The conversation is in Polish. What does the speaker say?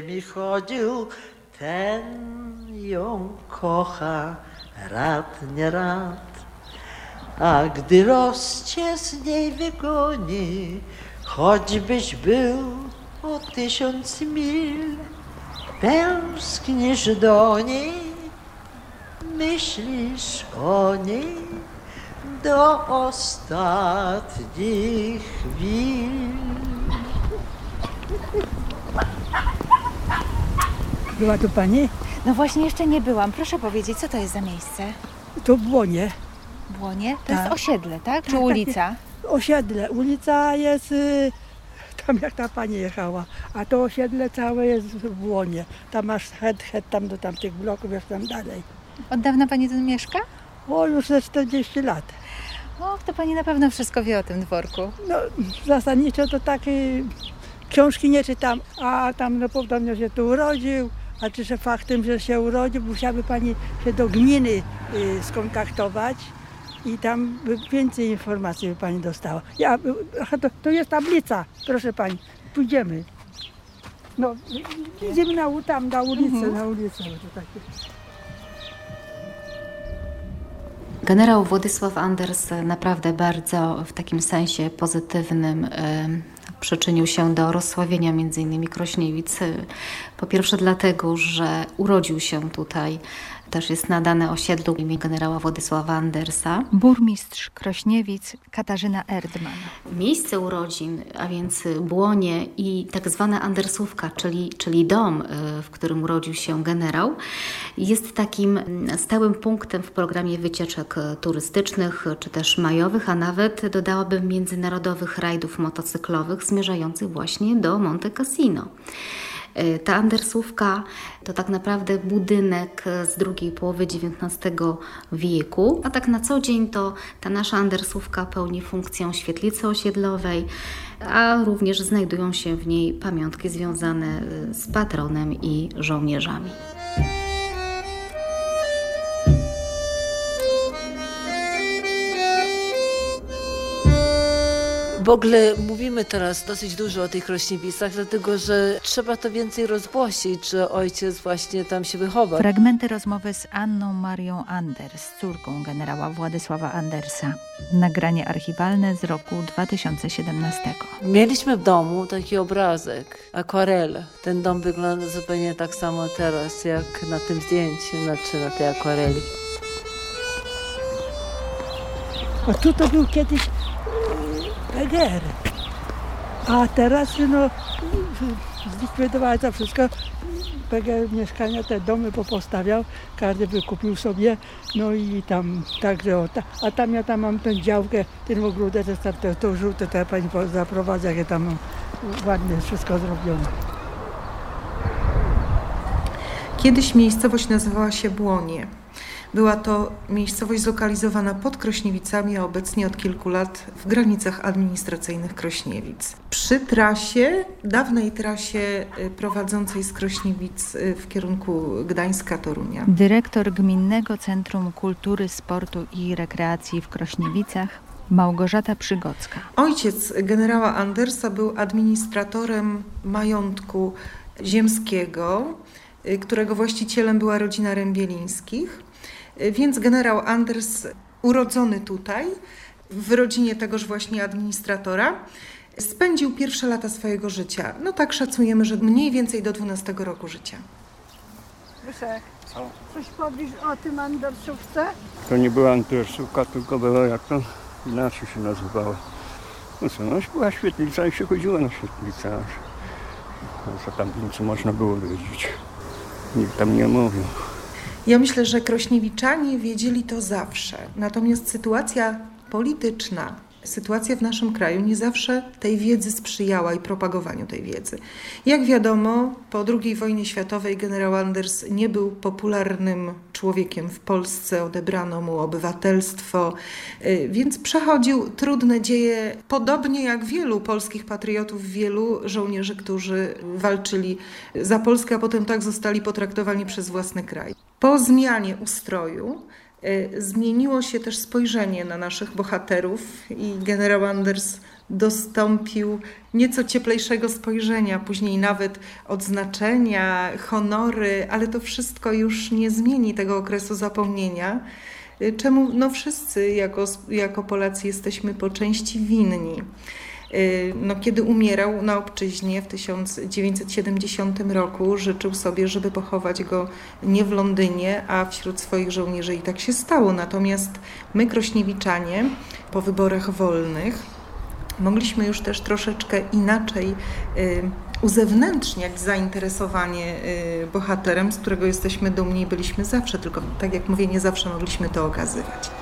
Mi chodził, ten ją kocha, rad nie rad. A gdy los cię z niej wygoni, choćbyś był o 1000 mil, tęsknisz do niej, myślisz o niej do ostatnich chwil. Była tu pani? No właśnie jeszcze nie byłam. Proszę powiedzieć, co to jest za miejsce? To w Błonie. Błonie? To Tak. jest osiedle, tak? Czy Tak, ulica? Osiedle. Ulica jest tam, jak ta pani jechała, a to osiedle całe jest w Błonie. Tam masz het tam do tamtych bloków, jest tam dalej. Od dawna pani tu mieszka? O, już ze 40 lat. Och, to pani na pewno wszystko wie o tym dworku. No, zasadniczo to takie książki nie czytam, a tam no, podobno się tu urodził, a czy że faktem, że się urodził, musiałaby pani się do gminy skontaktować i tam by więcej informacji by pani dostała. To jest tablica, proszę pani, pójdziemy. No, idziemy tam na ulicę, na ulicę. To takie. Generał Władysław Anders naprawdę bardzo w takim sensie pozytywnym przyczynił się do rozsławienia m.in. Krośniewic. Po pierwsze dlatego, że urodził się tutaj, też jest nadane osiedlu imię generała Władysława Andersa. Burmistrz Krośniewic Katarzyna Erdman. Miejsce urodzin, a więc Błonie i tak zwana Andersówka, czyli dom, w którym urodził się generał, jest takim stałym punktem w programie wycieczek turystycznych, czy też majowych, a nawet dodałabym międzynarodowych rajdów motocyklowych zmierzających właśnie do Monte Cassino. Ta Andersówka to tak naprawdę budynek z drugiej połowy XIX wieku, a tak na co dzień to ta nasza Andersówka pełni funkcję świetlicy osiedlowej, a również znajdują się w niej pamiątki związane z patronem i żołnierzami. W ogóle mówimy teraz dosyć dużo o tych Krośniewicach, dlatego że trzeba to więcej rozgłosić, że ojciec właśnie tam się wychował. Fragmenty rozmowy z Anną Marią Anders, córką generała Władysława Andersa. Nagranie archiwalne z roku 2017. Mieliśmy w domu taki obrazek, akwarel. Ten dom wygląda zupełnie tak samo teraz, jak na tym zdjęciu, znaczy na tej akwareli. O, tu to był kiedyś PGR, a teraz no, zlikwidowali to wszystko. PGR mieszkania, te domy popostawiał, każdy wykupił sobie, no i tam także, a tam ja tam mam tę działkę, ten ogródek, to żółte, to ja pani zaprowadzę, jakie tam mam ładnie wszystko zrobione. Kiedyś miejscowość nazywała się Błonie. Była to miejscowość zlokalizowana pod Krośniewicami, a obecnie od kilku lat w granicach administracyjnych Krośniewic. Przy trasie, dawnej trasie prowadzącej z Krośniewic w kierunku Gdańska-Torunia. Dyrektor Gminnego Centrum Kultury, Sportu i Rekreacji w Krośniewicach Małgorzata Przygocka. Ojciec generała Andersa był administratorem majątku ziemskiego, którego właścicielem była rodzina Rębielińskich. Więc generał Anders, urodzony tutaj, w rodzinie tegoż właśnie administratora, spędził pierwsze lata swojego życia. No tak szacujemy, że mniej więcej do 12 roku życia. Proszę, coś powiesz o tym Andersówce? To nie była Andersówka, tylko była, jak to inaczej się nazywała. No co, no była świetlica i się chodziło na świetlicę. Za tam co można było wiedzieć. Nikt tam nie mówił. Ja myślę, że Krośniewiczanie wiedzieli to zawsze. Natomiast sytuacja polityczna, sytuacja w naszym kraju nie zawsze tej wiedzy sprzyjała i propagowaniu tej wiedzy. Jak wiadomo, po II wojnie światowej generał Anders nie był popularnym człowiekiem w Polsce, odebrano mu obywatelstwo, więc przechodził trudne dzieje, podobnie jak wielu polskich patriotów, wielu żołnierzy, którzy walczyli za Polskę, a potem tak zostali potraktowani przez własny kraj. Po zmianie ustroju Zmieniło się też spojrzenie na naszych bohaterów i generał Anders dostąpił nieco cieplejszego spojrzenia, później nawet odznaczenia, honory, ale to wszystko już nie zmieni tego okresu zapomnienia, czemu wszyscy jako Polacy jesteśmy po części winni. Kiedy umierał na obczyźnie w 1970 roku, życzył sobie, żeby pochować go nie w Londynie, a wśród swoich żołnierzy, i tak się stało. Natomiast my, Krośniewiczanie, po wyborach wolnych mogliśmy już też troszeczkę inaczej uzewnętrzniać zainteresowanie bohaterem, z którego jesteśmy dumni i byliśmy zawsze, tylko tak jak mówię, nie zawsze mogliśmy to okazywać.